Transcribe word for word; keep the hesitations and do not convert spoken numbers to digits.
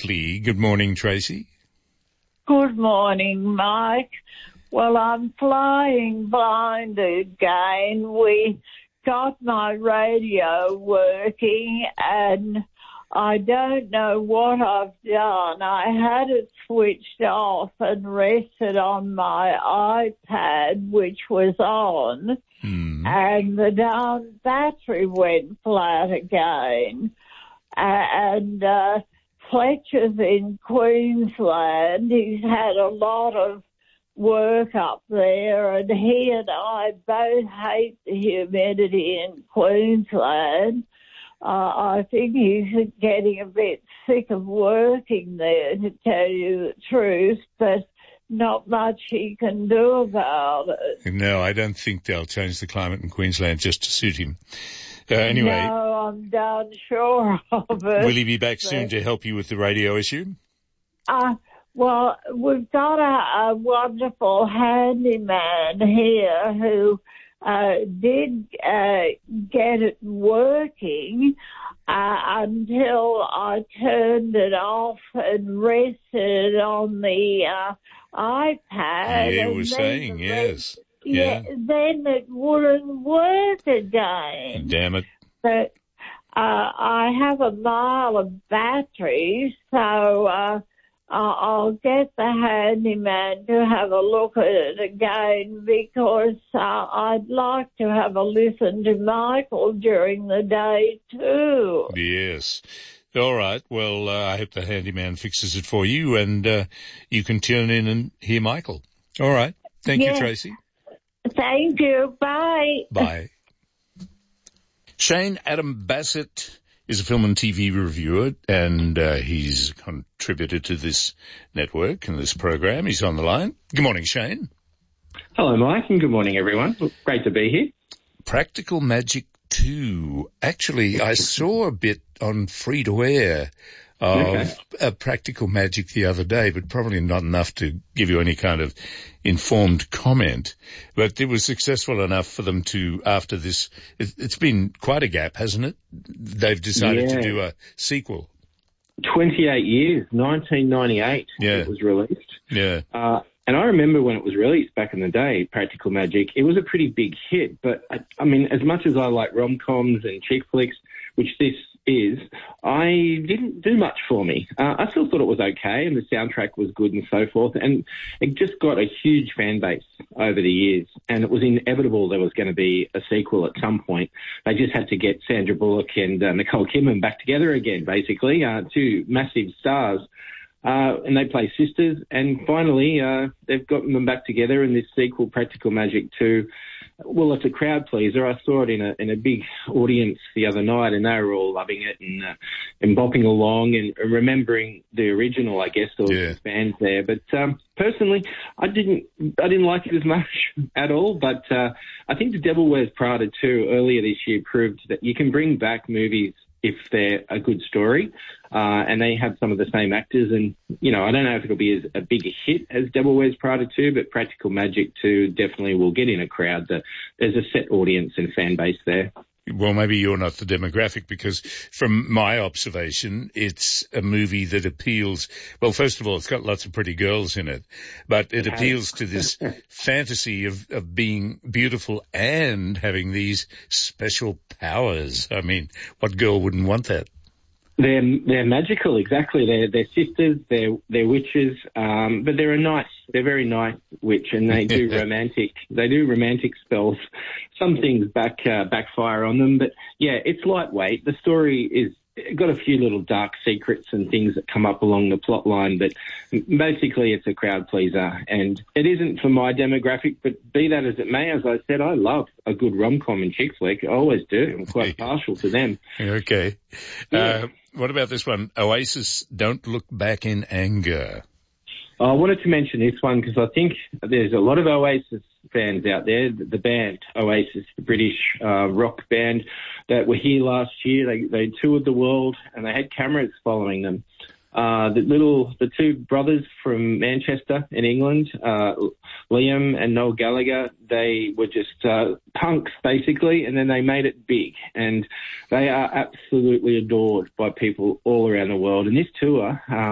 Whiteley. Good morning, Tracy. Good morning, Mike. Well, I'm flying blind again. We got my radio working and I don't know what I've done. I had it switched off and rested on my iPad, which was on, mm. and the darn battery went flat again. And uh, Fletcher's in Queensland. He's had a lot of work up there, and he and I both hate the humidity in Queensland. Uh, I think he's getting a bit sick of working there, to tell you the truth, but not much he can do about it. No, I don't think they'll change the climate in Queensland just to suit him. Uh, anyway. No, I'm darn sure of it. Will he be back soon to help you with the radio issue? Uh, well, we've got a, a wonderful handyman here who Uh, did uh, get it working uh, until I turned it off and rested on the uh, iPad. Yeah, you were saying, the, yes. Yeah, yeah, then it wouldn't work again. Damn it. But uh, I have a mile of battery, so uh, I'll get the handyman to have a look at it again because uh, I'd like to have a listen to Michael during the day too. Yes. All right. Well, uh, I hope the handyman fixes it for you and uh, you can tune in and hear Michael. All right. Thank yes. you, Tracy. Thank you. Bye. Bye. Shane Adam Bassett is a film and T V reviewer, and uh, he's contributed to this network and this program. He's on the line. Good morning, Shane. Hello, Mike, and good morning, everyone. Great to be here. Practical Magic two. Actually, I saw a bit on Free to Air of okay. uh, Practical Magic the other day, but probably not enough to give you any kind of informed comment. But it was successful enough for them to, after this, it, it's been quite a gap, hasn't it? They've decided yeah. to do a sequel. twenty-eight years, nineteen ninety-eight yeah. it was released. Yeah. Uh, and I remember when it was released back in the day, Practical Magic, it was a pretty big hit. But, I, I mean, as much as I like rom-coms and chick flicks, which this is, I didn't do much for me. Uh, I still thought it was okay, and the soundtrack was good and so forth, and it just got a huge fan base over the years, and it was inevitable there was going to be a sequel at some point. They just had to get Sandra Bullock and uh, Nicole Kidman back together again, basically, uh, two massive stars. Uh, and they play sisters, and finally uh, they've gotten them back together in this sequel, Practical Magic two. Well, it's a crowd pleaser. I saw it in a in a big audience the other night, and they were all loving it and uh, and bopping along and remembering the original. I guess there was yeah. fans there, but um, personally, I didn't I didn't like it as much at all. But uh, I think The Devil Wears Prada two earlier this year proved that you can bring back movies if they're a good story, uh, and they have some of the same actors. And, you know, I don't know if it'll be as a big a hit as Devil Wears Prada two, but Practical Magic two definitely will get in a crowd. That there's a set audience and fan base there. Well, maybe you're not the demographic because from my observation, it's a movie that appeals. Well, first of all, it's got lots of pretty girls in it, but it okay. appeals to this fantasy of, of being beautiful and having these special powers. I mean, what girl wouldn't want that? They're they're magical, exactly. They're they're sisters, they're they're witches, um, but they're a nice, they're very nice witch, and they do romantic, they do romantic spells. Some things back uh, backfire on them, but yeah, it's lightweight. The story is got a few little dark secrets and things that come up along the plot line, but basically it's a crowd pleaser, and it isn't for my demographic, but be that as it may, as I said, I love a good rom-com and chick flick. I always do. I'm quite partial to them. Okay. Yeah. Uh, what about this one? Oasis, Don't Look Back in Anger. I wanted to mention this one because I think there's a lot of Oasis fans out there. The band Oasis, the British uh, rock band that were here last year, they, they toured the world and they had cameras following them. Uh, the little, the two brothers from Manchester in England, uh, Liam and Noel Gallagher, they were just uh, punks basically, and then they made it big, and they are absolutely adored by people all around the world. And this tour, uh,